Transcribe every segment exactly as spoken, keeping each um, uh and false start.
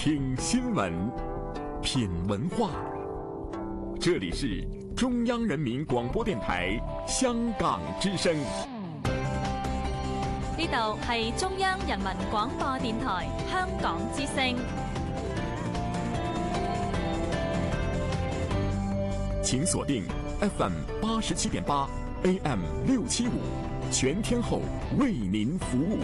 聽新聞，品文化。這裏是中央人民廣播電台香港之聲。 呢度係中央人民廣播電台香港之聲。 請鎖定 F M 八十七點八 A M 六七五，全天候為您服務。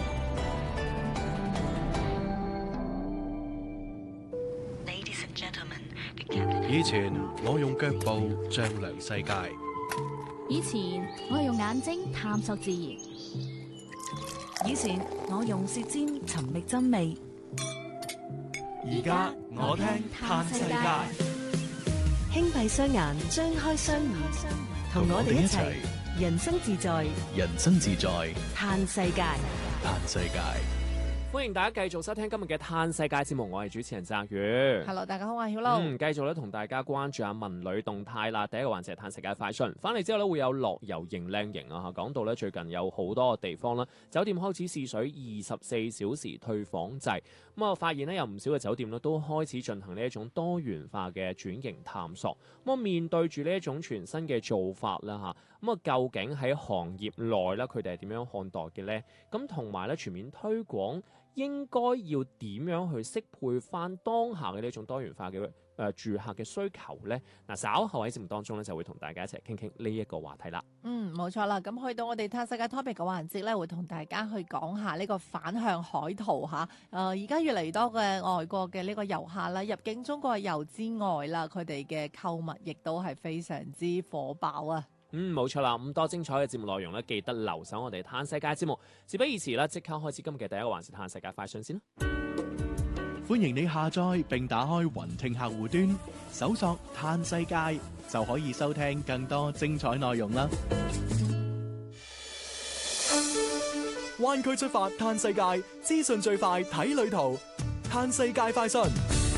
以前我用腳步丈量世界， 以前我用眼睛探索自然， 以前我用舌尖尋覓真味， 而家我聽嘆世界。 輕閉雙眼，張開雙耳，同我哋一齊人生自在， 人生自在嘆世界， 嘆世界。 歡迎大家繼續收聽今日嘅嘆世界節目，我係主持人澤宇。 Hello， 大家好，我係曉露。 嗯，繼續咧同大家關注下文旅動態啦。第一個環節係嘆世界快訊，翻嚟之後咧會有樂遊型靚型啊。講到咧最近有好多個地方啦，酒店開始試水二十四小時退房制。咁啊，發現咧有唔少嘅酒店咧都開始進行呢一種多元化嘅轉型探索。咁啊，面對住呢一種全新嘅做法啦嚇，咁啊究竟喺行業內咧佢哋係點樣看待嘅咧？咁同埋咧全面推廣應該要點樣去適配翻當下嘅呢種多元化嘅誒、呃、住客嘅需求呢？嗱，稍後喺節目當中咧就會同大家一齊傾傾呢一個話題啦。 嗯，冇錯啦。咁去到我哋嘆世界 topic 嘅環節咧，會同大家去講下呢個反向海淘嚇。誒、呃，而家越嚟越多嘅外國嘅呢個遊客啦，入境中國遊之外啦，佢哋嘅購物亦都係非常之火爆啊！ 嗯，冇錯啦，咁多精彩嘅節目內容咧，記得留守我哋嘆世界節目。事不宜遲啦，即刻開始今日嘅第一個環節嘆世界快訊先啦。 歡迎你下載並打開雲聽客戶端，搜索嘆世界就可以收聽更多精彩內容啦。灣區出發嘆世界，資訊最快睇旅途，嘆世界快訊。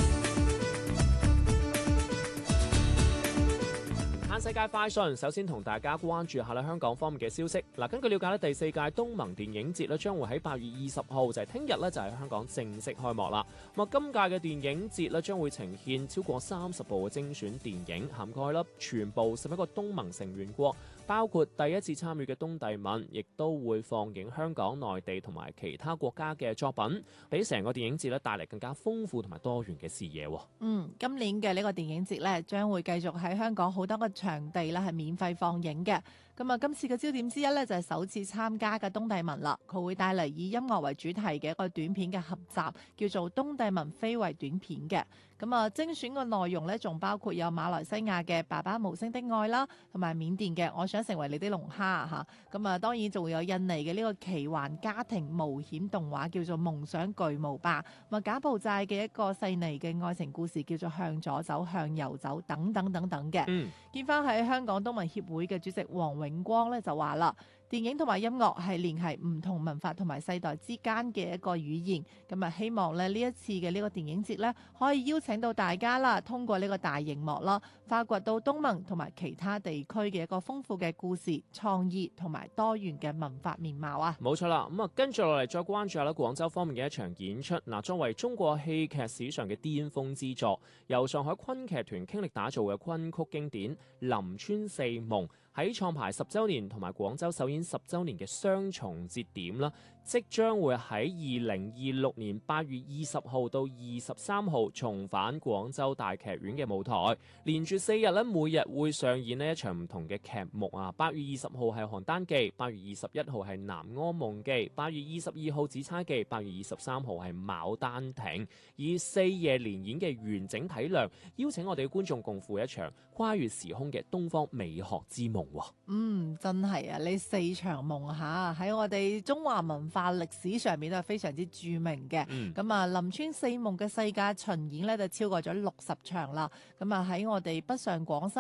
嘆世界快訊，首先同大家關注下咧香港方面嘅消息。嗱，根據了解咧，第四屆東盟電影節咧將會喺八月二十號，就係聽日咧就喺香港正式開幕啦。咁啊，今屆嘅電影節咧將會呈現超過三十部嘅精選電影，涵蓋啦全部十一個東盟成員國，包括第一次參與嘅東帝汶，亦都會放映香港、內地同埋其他國家嘅作品，俾成個電影節咧帶嚟更加豐富同埋多元嘅視野。 嗯，今年嘅呢個電影節咧將會繼續喺香港好多個場地咧係免費放映嘅。咁啊，今次嘅焦點之一咧就係首次參加嘅東帝汶啦，佢會帶嚟以音樂為主題嘅一個短片嘅合集，叫做《東帝汶非遺短片》嘅。咁啊，精選嘅內容咧仲包括有馬來西亞嘅《爸爸無聲的愛》啦，同埋緬甸嘅《我想成為你的龍蝦》嚇。咁啊，當然仲會有印尼嘅呢個奇幻家庭冒險動畫叫做《夢想巨無霸》，咁啊柬埔寨嘅一個細膩嘅愛情故事叫做《向左走向右走》等等等等嘅。 嗯， 見翻喺香港東盟協會嘅主席黃永光咧就話啦，電影同埋音樂係聯繫唔同文化同埋世代之間嘅一個語言。咁啊，希望咧呢一次嘅呢個電影節咧可以邀請到大家啦，通過呢個大熒幕啦，發掘到東盟同埋其他地區嘅一個豐富嘅故事、創意同埋多元嘅文化面貌啊！ 冇錯啦，咁啊跟住落嚟再關注下啦，廣州方面嘅一場演出。嗱，作為中國戲劇史上嘅巔峰之作，由上海昆劇團傾力打造嘅昆曲經典《林村四夢》，喺創排十週年同埋廣州首演十週年嘅雙重節點啦，即將會喺二零二六年八月二十號到二十三號重返廣州大劇院嘅舞台，連住四日咧，每日會上演呢一場唔同嘅劇目啊。八月二十號係《邯鄲記》，八月二十一號係《南柯夢記》，八月二十二號《紫釵記》，八月二十三號係《牡丹亭》，以四夜連演嘅完整體量，邀請我哋嘅觀眾共赴一場跨越時空嘅東方美學之夢。 嗯，真係啊！呢四場夢嚇喺我哋中華文化歷史上面都係非常之著名嘅。咁啊、嗯，林村四夢嘅世界巡演咧就超過咗六十場啦。咁啊喺我哋北上廣深